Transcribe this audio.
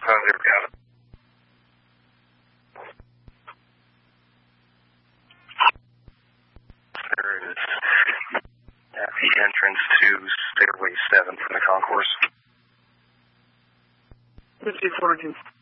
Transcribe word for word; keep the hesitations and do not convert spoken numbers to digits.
Roger, got it. There it is. At the entrance to Stairway seven from the concourse. fifty-four again.